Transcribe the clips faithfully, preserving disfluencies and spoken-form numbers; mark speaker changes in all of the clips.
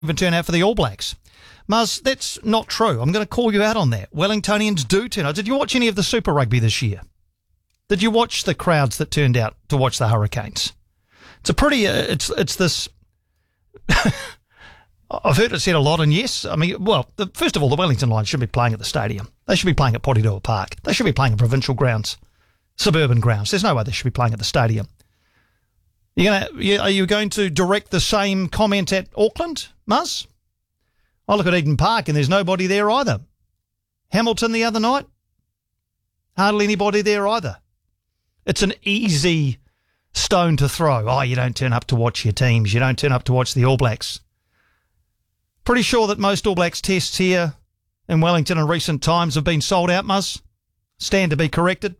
Speaker 1: even turn out for the All Blacks. Muzz, that's not true. I'm going to call you out on that. Wellingtonians do turn out. Did you watch any of the Super Rugby this year? Did you watch the crowds that turned out to watch the Hurricanes? It's a pretty, uh, it's it's this, I've heard it said a lot, and yes, I mean, well, the, first of all, the Wellington Lions should be playing at the stadium. They should be playing at Porirua Park. They should be playing at provincial grounds, suburban grounds. There's no way they should be playing at the stadium. You're gonna, are you going to direct the same comment at Auckland, Muzz? I look at Eden Park and there's nobody there either. Hamilton the other night, hardly anybody there either. It's an easy stone to throw. Oh, you don't turn up to watch your teams. You don't turn up to watch the All Blacks. Pretty sure that most All Blacks tests here in Wellington in recent times have been sold out, Muzz. Stand to be corrected.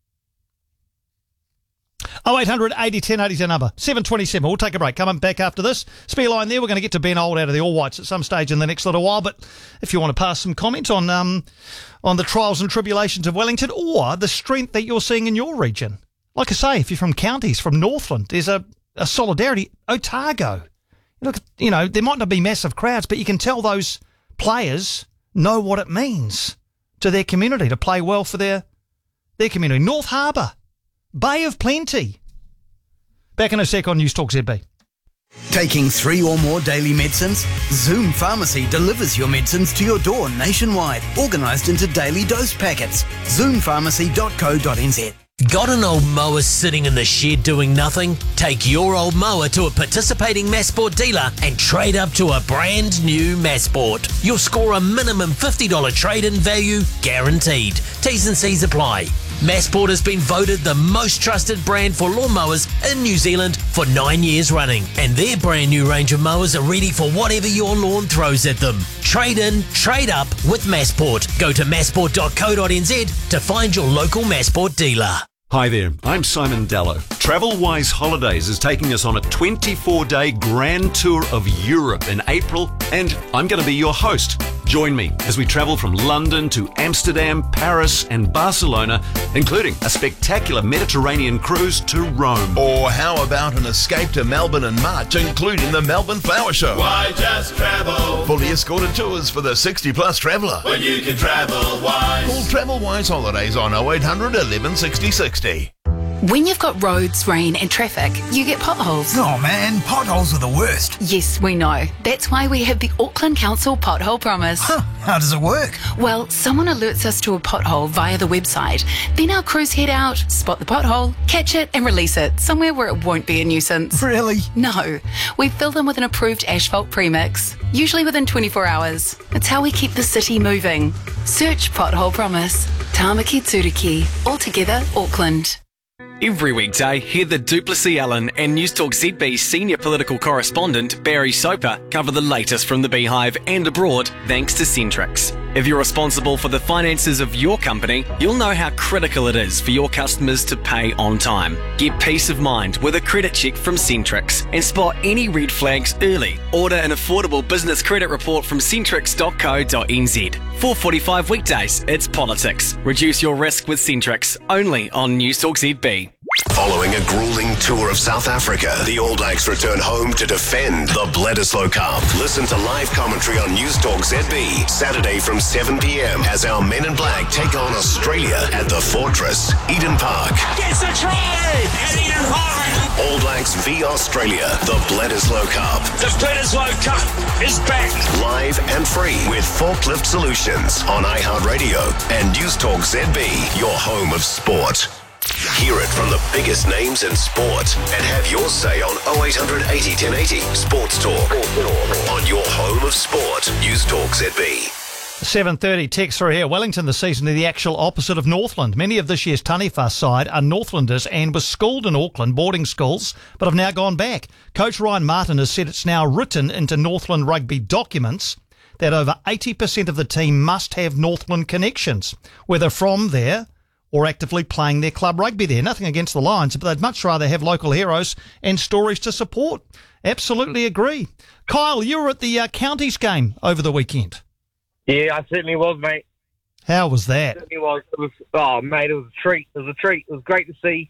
Speaker 1: oh eight hundred eighty ten eighty is our number. seven twenty-seven. We'll take a break. Coming back after this. Spear line there. We're going to get to Ben Old out of the All Whites at some stage in the next little while. But if you want to pass some comment on um on the trials and tribulations of Wellington or the strength that you're seeing in your region. Like I say, if you're from counties, from Northland, there's a, a solidarity. Otago. Look, you know, there might not be massive crowds, but you can tell those players know what it means to their community to play well for their their community. North Harbour. Bay of Plenty. Back in a sec on News Talk Z B.
Speaker 2: Taking three or more daily medicines? Zoom Pharmacy delivers your medicines to your door nationwide, organised into daily dose packets. zoom pharmacy dot co dot n z.
Speaker 3: Got an old mower sitting in the shed doing nothing? Take your old mower to a participating Massport dealer and trade up to a brand new Massport. You'll score a minimum fifty dollars trade-in value guaranteed. T's and C's apply. Massport has been voted the most trusted brand for lawnmowers in New Zealand for nine years running. And their brand new range of mowers are ready for whatever your lawn throws at them. Trade in, trade up with Massport. Go to massport dot co dot n z to find your local Massport dealer.
Speaker 4: Hi there, I'm Simon Dallow. TravelWise Holidays is taking us on a twenty-four day grand tour of Europe in April, and I'm going to be your host. Join me as we travel from London to Amsterdam, Paris and Barcelona, including a spectacular Mediterranean cruise to Rome.
Speaker 5: Or how about an escape to Melbourne in March, including the Melbourne Flower Show?
Speaker 6: Why just travel?
Speaker 5: Fully escorted tours for the sixty plus traveller.
Speaker 6: When you can travel wise.
Speaker 5: Call TravelWise Holidays on oh eight hundred eleven sixty sixty.
Speaker 7: When you've got roads, rain and traffic, you get potholes.
Speaker 2: Oh man, potholes are the worst.
Speaker 7: Yes, we know. That's why we have the Auckland Council Pothole Promise.
Speaker 2: Huh, how does it work?
Speaker 7: Well, someone alerts us to a pothole via the website. Then our crews head out, spot the pothole, catch it and release it somewhere where it won't be a nuisance.
Speaker 2: Really?
Speaker 7: No. We fill them with an approved asphalt premix, usually within twenty-four hours. It's how we keep the city moving. Search Pothole Promise. Tāmaki Turiki. Altogether, Auckland.
Speaker 8: Every weekday, hear the Duplessis Allen and News Talk Z B senior political correspondent Barry Soper cover the latest from the Beehive and abroad thanks to Centrix. If you're responsible for the finances of your company, you'll know how critical it is for your customers to pay on time. Get peace of mind with a credit check from Centrix and spot any red flags early. Order an affordable business credit report from centrix dot co dot n z. four forty-five weekdays, it's politics. Reduce your risk with Centrix, only on News Talk Z B.
Speaker 9: Following a grueling tour of South Africa, the All Blacks return home to defend the Bledisloe Cup. Listen to live commentary on News Talk Z B, Saturday from seven p m as our Men in Black take on Australia at the Fortress, Eden Park.
Speaker 6: Gets a try at Eden Park.
Speaker 9: All Blacks v Australia, the Bledisloe Cup.
Speaker 6: The Bledisloe Cup is back.
Speaker 9: Live and free with Forklift Solutions on iHeartRadio and News Talk Z B, your home of sport. Hear it from the biggest names in sport and have your say on oh eight hundred eighty ten eighty Sports Talk on your home of sport. News Talk Z B.
Speaker 1: seven thirty, text through here. Wellington this season are the actual opposite of Northland. Many of this year's Taniwha side are Northlanders and were schooled in Auckland, boarding schools, but have now gone back. Coach Ryan Martin has said it's now written into Northland rugby documents that over eighty percent of the team must have Northland connections, whether from there or actively playing their club rugby there. Nothing against the Lions, but they'd much rather have local heroes and stories to support. Absolutely agree. Kyle, you were at the uh, Counties game over the weekend.
Speaker 10: Yeah, I certainly was, mate.
Speaker 1: How was that?
Speaker 10: It certainly was. It was. Oh, mate, it was a treat. It was a treat. It was great to see.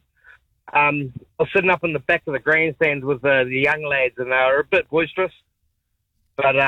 Speaker 10: Um, I was sitting up in the back of the grandstands with uh, the young lads, and they were a bit boisterous. But uh,